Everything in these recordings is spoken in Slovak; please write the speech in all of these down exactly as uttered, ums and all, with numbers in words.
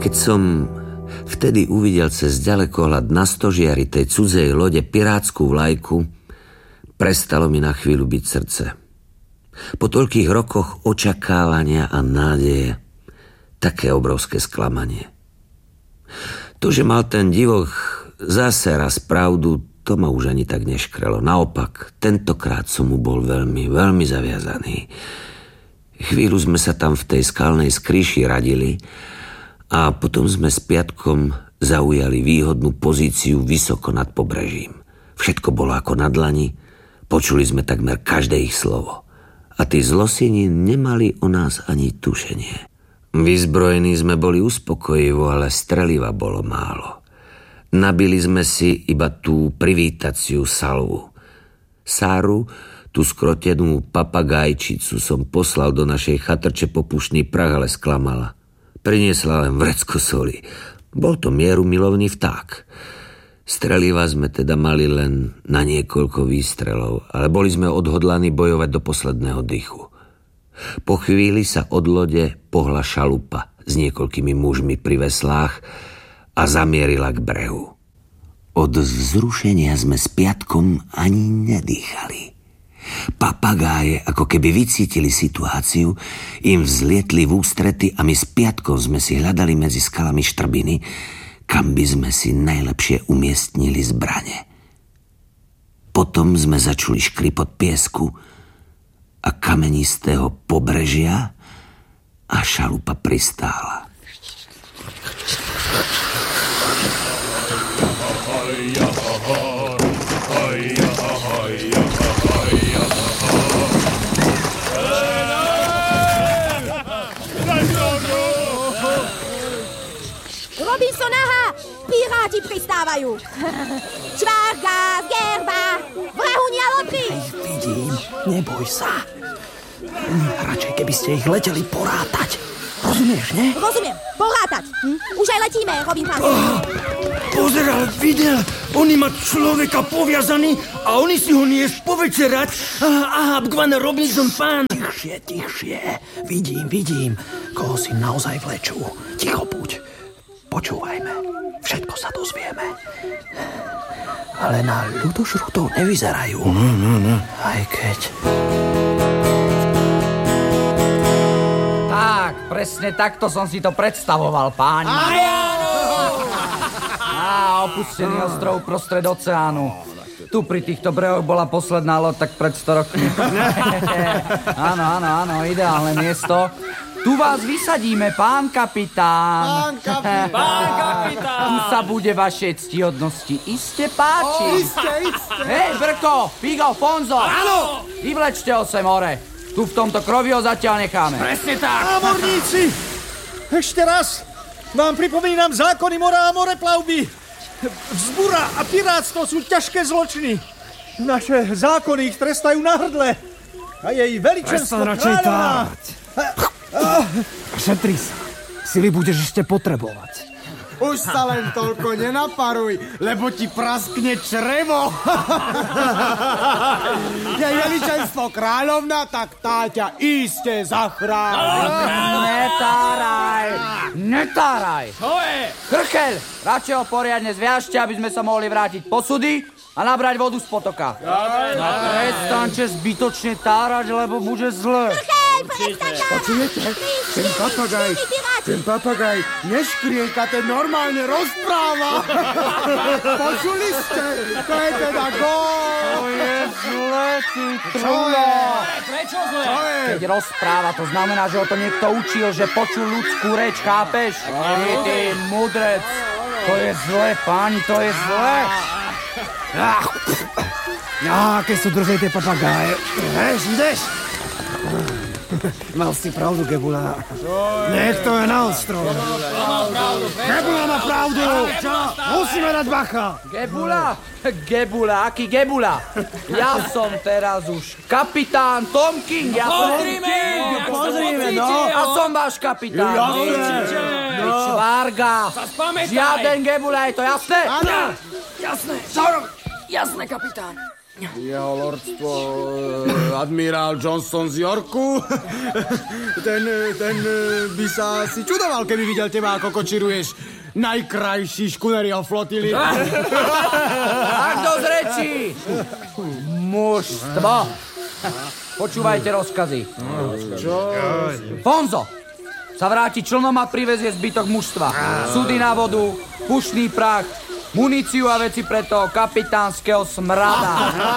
Keď som vtedy uvidel cez ďalekohľad na stožiari tej cudzej lode pirátsku vlajku, prestalo mi na chvíľu byť srdce. Po toľkých rokoch očakávania a nádeje, také obrovské sklamanie. To, že mal ten divok zase raz pravdu, to ma už ani tak neškrelo. Naopak, tentokrát som mu bol veľmi, veľmi zaviazaný. Chvíľu sme sa tam v tej skalnej skríši radili a potom sme s Piatkom zaujali výhodnú pozíciu vysoko nad pobrežím. Všetko bolo ako na dlani, počuli sme takmer každé ich slovo. A tí zlosini nemali o nás ani tušenie. Vyzbrojení sme boli uspokojivo, ale streliva bolo málo. Nabili sme si iba tú privítaciu salvu. Sáru, tú skrotenú papagajčicu, som poslal do našej chatrče po pušný prach, ale sklamala. Priniesla len vrecko soli. Bol to mierumilovný vták. Streliva sme teda mali len na niekoľko výstrelov, ale boli sme odhodlaní bojovať do posledného dychu. Po chvíli sa od lode pohla šalupa s niekoľkými mužmi pri veslách a zamierila k brehu. Od vzrušenia sme s Piatkom ani nedýchali. Papagáje, ako keby vycítili situáciu, im vzlietli v ústrety a my s Piatkom sme si hľadali medzi skalami štrbiny, kam by sme si najlepšie umiestnili zbrane. Potom sme začuli škripot piesku a kamenistého pobrežia a šalupa pristála. Robinson, aha! Piráti pristávajú! Čvárka, gerba, vrahunia lotry! Vidím, neboj sa. Radšej, keby ste ich leteli porátať. Rozumieš, ne? Rozumiem, porátať. Hm? Už aj letíme, Robin Hood. Oh, pozeral, videl, oni má človeka poviazaný a oni si ho nieš povečerať. Aha, Bgvan Robinson pán. Tichšie, tichšie. Vidím, vidím, koho si naozaj vlečú. Ticho buď. Počúvajme, všetko sa dozvieme. Ale na ľudožrutov nevyzerajú. No, no, no. Aj keď... Tak, presne takto som si to predstavoval, páni. Á, opustený ostrov prostred oceánu. Tu pri týchto brehoch bola posledná loď tak pred sto rokmi. Áno, áno, áno, ideálne miesto. Tu vás vysadíme, pán kapitán. Pán kapitán. Pán kapitán. Tu sa bude vašej ctihodnosti iste páčiť. O, iste, iste. Hej, Brko, Figo, Fonzo. Áno. Vyvlečte ho sem hore. Tu v tomto krovi ho zatiaľ necháme. Presne tak. Námorníci, ešte raz vám pripomínam zákony mora a moreplavby. Vzbura a pirátstvo sú ťažké zločiny. Naše zákony ich trestajú na hrdle. A jej veličenstvo kráľovná... Šetri sa. Sily budeš ešte potrebovať. Už sa len toľko nenaparuj, lebo ti praskne črevo. Jej veličenstvo kráľovna, tak tá ťa iste zachráni. Netáraj! Netáraj! Čo je? Krcheľ, radšej ho poriadne zviažte, aby sme sa mohli vrátiť posudy a nabrať vodu z potoka. No prestanče zbytočne tárať, lebo bude zle. Počujete? Ten papagaj, ten papagaj neškrieka, ten normálne rozpráva. Počuli ste? To je teda gól. To je zle, ty trula. Prečo zle? Keď rozpráva, to znamená, že ho to niekto učil, že počul ľudskú reč, chápeš? Ty, ty mudrec. To je zle, páni, to je zle. Ach, aké sú drže tie papagáje. Ideš, ideš. Mal si pravdu, Gebula. Nech to je na ostrov. Gebula má pravdu. Musíme dať bacha. Gebula? Gebula, aký Gebula? Ja som teraz už kapitán Tom King. Ja Pozrime, pozrime, no. A som váš kapitán. Určite. Čvárga. Žiaden Gebula, je to jasné? Áno. Jasné. Jasné, kapitán. Jeho lordstvo eh, admirál Johnson z Yorku. ten, ten eh, by sa si čudoval, keby videl teba, ako kočiruješ najkrajší škuner jeho flotily. Tak dosť rečí! Mužstvo! Počúvajte rozkazy. Čo? Fonzo sa vráti člnom a privezie zbytok mužstva. Súdy na vodu, pušný prach, muníciu a veci pre toho kapitánskeho smrada.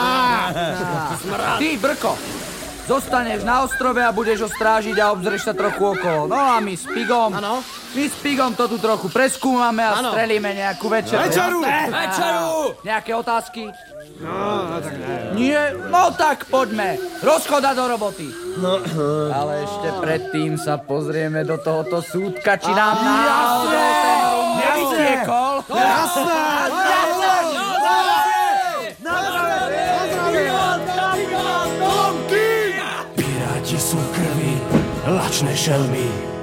Ty, Brko, zostaneš na ostrove a budeš ho strážiť a obzrieš sa trochu okolo. No a my s Pigom, Áno. my s Pigom to tu trochu preskúmame a Áno. strelíme nejakú večeru. Večeru! Večeru! Nejaké otázky? No, tak ne. Nie? No tak poďme. Rozchoda do roboty. No. Ale ešte predtým sa pozrieme do tohoto súdka, či nám náhodou ten rum nevytiekol. Jasné! Piráti sú krvi, lačné šelmy.